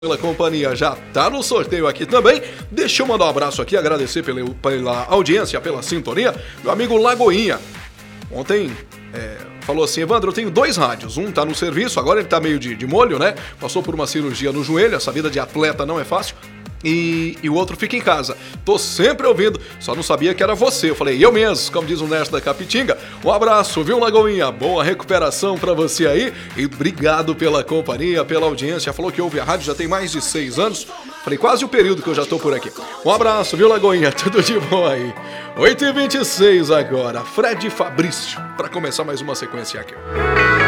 Pela companhia, já tá no sorteio aqui também. Deixa eu mandar um abraço aqui, agradecer pela audiência, pela sintonia. Meu amigo Lagoinha, ontem falou assim: Evandro, eu tenho 2 rádios, um tá no serviço, agora ele tá meio de molho, né? Passou por uma cirurgia no joelho, essa vida de atleta não é fácil. E o outro fica em casa. Tô sempre ouvindo, só não sabia que era você. Eu falei, eu mesmo, como diz o Nércio da Capitinga. Um abraço, viu, Lagoinha? Boa recuperação pra você aí. E obrigado pela companhia, pela audiência. Falou que ouve a rádio já tem mais de 6 anos. Falei, quase o período que eu já tô por aqui. Um abraço, viu, Lagoinha? Tudo de bom aí. 8h26 agora. Fred Fabrício, pra começar mais uma sequência aqui.